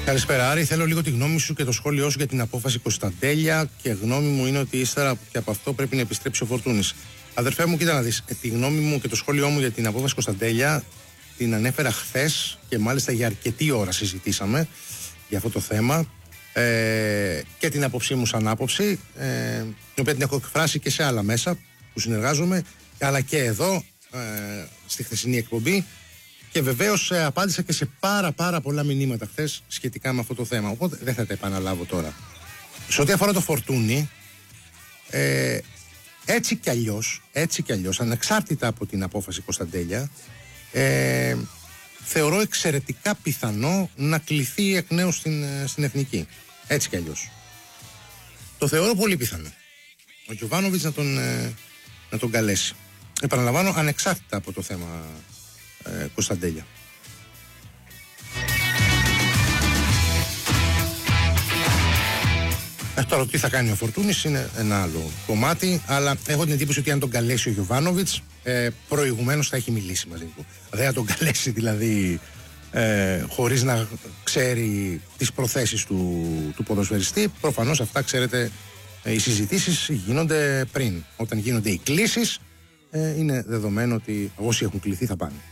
Καλησπέρα Άρη, θέλω λίγο τη γνώμη σου και το σχόλιο σου για την απόφαση Κωνσταντέλια και γνώμη μου είναι ότι ύστερα και από αυτό πρέπει να επιστρέψει ο Φορτούνης. Αδερφέ μου, κοίτα να δεις, τη γνώμη μου και το σχόλιο μου για την απόφαση Κωνσταντέλια την ανέφερα χθες και μάλιστα για αρκετή ώρα συζητήσαμε για αυτό το θέμα και την άποψή μου σαν άποψη, την οποία την έχω εκφράσει και σε άλλα μέσα που συνεργάζομαι, αλλά και εδώ στη χθεσινή εκπομπή. Και βεβαίως απάντησα και σε πάρα πολλά μηνύματα χθες σχετικά με αυτό το θέμα. Οπότε δεν θα τα επαναλάβω τώρα. Σε ό,τι αφορά το Φορτούνι, έτσι κι αλλιώς, ανεξάρτητα από την απόφαση Κωνσταντέλια, θεωρώ εξαιρετικά πιθανό να κληθεί εκ νέου στην Εθνική. Έτσι κι αλλιώς. Το θεωρώ πολύ πιθανό. Ο Γιοβάνοβιτς να τον καλέσει. Επαναλαμβάνω, ανεξάρτητα από το θέμα Κωνσταντέλια. Τώρα τι θα κάνει ο Φορτούνης είναι ένα άλλο κομμάτι, αλλά έχω την εντύπωση ότι αν τον καλέσει ο Γιοβάνοβιτς προηγουμένως θα έχει μιλήσει μαζί του. Δεν θα τον καλέσει δηλαδή χωρίς να ξέρει τις προθέσεις του ποδοσφαιριστή. Προφανώς αυτά, ξέρετε, οι συζητήσεις γίνονται πριν. Όταν γίνονται οι κλήσεις είναι δεδομένο ότι όσοι έχουν κληθεί θα πάνε.